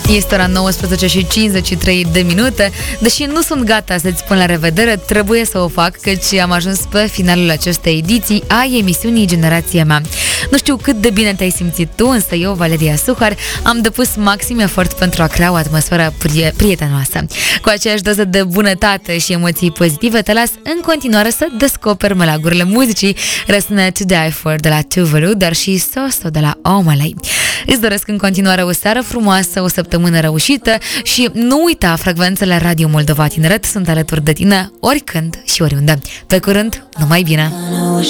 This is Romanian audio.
Este ora 19 și 53 de minute. Deși nu sunt gata să-ți spun la revedere, trebuie să o fac, căci am ajuns pe finalul acestei ediții a emisiunii Generația Mea. Nu știu cât de bine te-ai simțit tu, însă eu, Valeria Suhar, am depus maxim efort pentru a crea o atmosferă prietenoasă. Cu aceeași doză de bunătate și emoții pozitive, te las în continuare să descoperi meleagurile muzicii. Răsună To Die For de la Tuvalu, dar și So de la Omalay. Îți doresc în continuare o seară frumoasă, o săptămână reușită și nu uita, frecvențele Radio Moldova Tineret sunt alături de tine oricând și oriunde. Pe curând, numai bine!